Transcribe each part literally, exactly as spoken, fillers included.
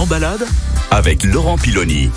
balade avec Laurent Piloni.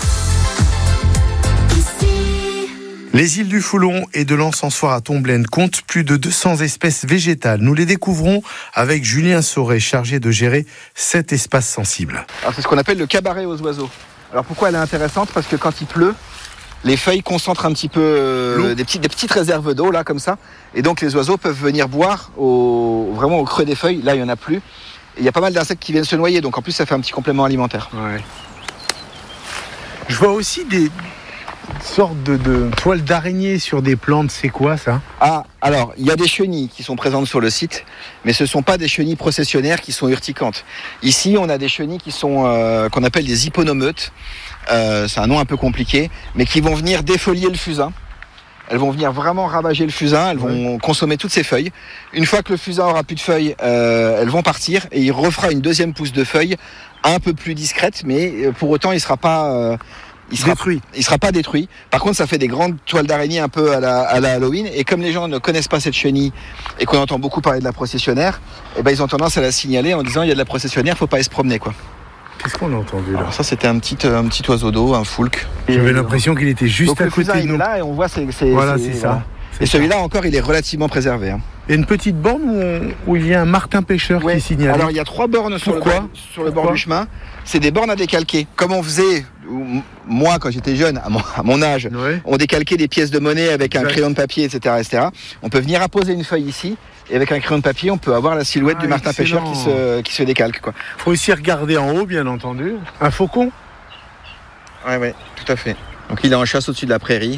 Les îles du Foulon et de l'Encensoir à Tomblaine comptent plus de deux cents espèces végétales. Nous les découvrons avec Julien Sauret, chargé de gérer cet espace sensible. Alors c'est ce qu'on appelle le cabaret aux oiseaux. Alors pourquoi elle est intéressante ? Parce que quand il pleut, les feuilles concentrent un petit peu euh, des, petits, des petites réserves d'eau là comme ça, et donc les oiseaux peuvent venir boire au, vraiment au creux des feuilles. Là il y en a plus. Et il y a pas mal d'insectes qui viennent se noyer, donc en plus ça fait un petit complément alimentaire. Ouais. Je vois aussi des sortes de, de toiles d'araignée sur des plantes. C'est quoi ça ? Ah, alors il y a des chenilles qui sont présentes sur le site, mais ce ne sont pas des chenilles processionnaires qui sont urticantes. Ici on a des chenilles qui sont euh, qu'on appelle des hyponomeutes. Euh, c'est un nom un peu compliqué, mais qui vont venir défolier le fusain. Elles vont venir vraiment ravager le fusain, elles vont ouais. consommer toutes ces feuilles. Une fois que le fusain aura plus de feuilles, euh, elles vont partir et il refera une deuxième pousse de feuilles un peu plus discrète, mais pour autant il sera pas euh, il sera détruit. Il sera pas détruit. Par contre, ça fait des grandes toiles d'araignée un peu à la, à la Halloween. Et comme les gens ne connaissent pas cette chenille et qu'on entend beaucoup parler de la processionnaire, eh ben ils ont tendance à la signaler en disant il y a de la processionnaire, faut pas aller se promener quoi. Qu'est-ce qu'on a entendu là ? Alors ça c'était un petit un petit oiseau d'eau, un foulque. J'avais l'impression qu'il était juste donc, à le côté fusain, de nous. Il est là et on voit c'est c'est voilà c'est, c'est, c'est ça. Voilà. C'est et ça. celui-là encore il est relativement préservé. Hein. Il y a une petite borne où, on, où il y a un martin pêcheur ouais. qui signale. Alors il y a trois bornes sur Pourquoi le bord, sur le bord Pourquoi du chemin. C'est des bornes à décalquer. Comme on faisait moi quand j'étais jeune, à mon, à mon âge, ouais. on décalquait des pièces de monnaie avec exact. Un crayon de papier, et cetera, et cetera. On peut venir apposer une feuille ici. Et avec un crayon de papier, on peut avoir la silhouette ah, du martin excellent. Pêcheur qui se, qui se décalque. Quoi. Faut aussi regarder en haut, bien entendu. Un faucon ? Oui, oui, tout à fait. Donc il est en chasse au-dessus de la prairie.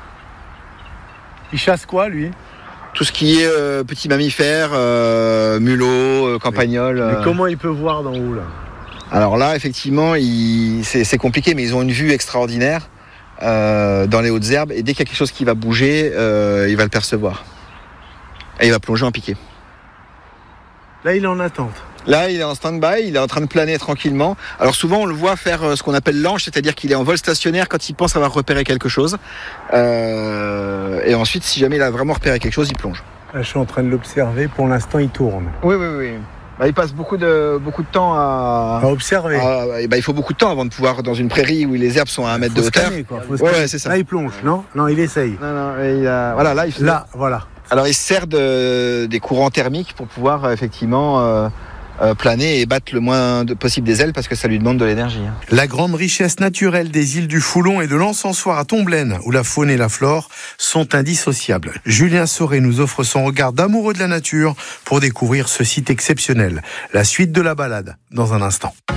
Il chasse quoi, lui ? Tout ce qui est euh, petits mammifères, euh, mulots, euh, campagnols. Mais, mais comment il peut voir d'en haut, là ? Alors là, effectivement, il... c'est, c'est compliqué, mais ils ont une vue extraordinaire euh, dans les hautes herbes. Et dès qu'il y a quelque chose qui va bouger, euh, il va le percevoir. Et il va plonger en piqué. Là, il est en attente. Là, il est en stand-by, il est en train de planer tranquillement. Alors souvent, on le voit faire ce qu'on appelle l'anche, c'est-à-dire qu'il est en vol stationnaire quand il pense avoir repéré quelque chose. Euh, et ensuite, si jamais il a vraiment repéré quelque chose, il plonge. Là, je suis en train de l'observer. Pour l'instant, il tourne. Oui, oui, oui. Bah, il passe beaucoup de, beaucoup de temps à, à observer. À, et bah, il faut beaucoup de temps avant de pouvoir, dans une prairie où les herbes sont à un mètre de hauteur. Scanner, quoi. Faut ouais, ouais, c'est ça. Là, il plonge, non ? Non, il essaye. Non, non, il a... Voilà, là, il fait... Là, voilà. Alors, il se sert de, des courants thermiques pour pouvoir, effectivement... Euh, Euh, planer et battre le moins de possible des ailes parce que ça lui demande de l'énergie. Hein. La grande richesse naturelle des îles du Foulon et de l'Encensoir à Tomblaine, où la faune et la flore sont indissociables. Julien Sauret nous offre son regard d'amoureux de la nature pour découvrir ce site exceptionnel. La suite de la balade, dans un instant.